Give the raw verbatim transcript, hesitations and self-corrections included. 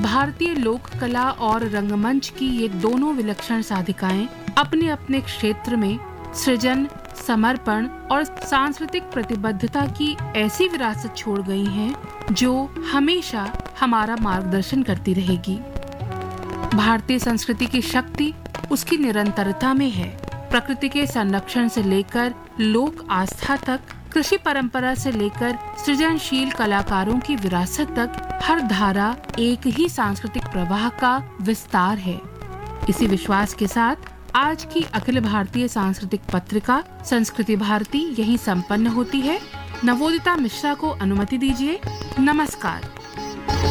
भारतीय लोक कला और रंगमंच की ये दोनों विलक्षण साधिकाएं अपने अपने क्षेत्र में सृजन, समर्पण और सांस्कृतिक प्रतिबद्धता की ऐसी विरासत छोड़ गई हैं जो हमेशा हमारा मार्गदर्शन करती रहेगी। भारतीय संस्कृति की शक्ति उसकी निरंतरता में है। प्रकृति के संरक्षण से लेकर लोक आस्था तक, कृषि परंपरा से लेकर सृजनशील कलाकारों की विरासत तक, हर धारा एक ही सांस्कृतिक प्रवाह का विस्तार है। इसी विश्वास के साथ आज की अखिल भारतीय सांस्कृतिक पत्रिका संस्कृति भारती यहीं संपन्न होती है। नवोदिता मिश्रा को अनुमति दीजिए। नमस्कार।